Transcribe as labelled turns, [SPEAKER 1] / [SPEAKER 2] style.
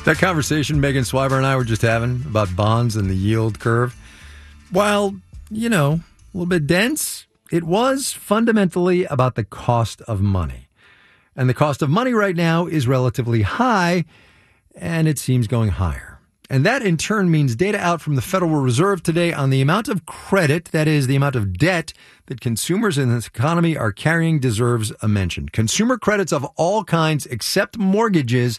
[SPEAKER 1] That conversation Megan Swiber and I were just having about bonds and the yield curve, while, a little bit dense, it was fundamentally about the cost of money. And the cost of money right now is relatively high, and it seems going higher. And that in turn means data out from the Federal Reserve today on the amount of credit, that is, the amount of debt that consumers in this economy are carrying, deserves a mention. Consumer credits of all kinds except mortgages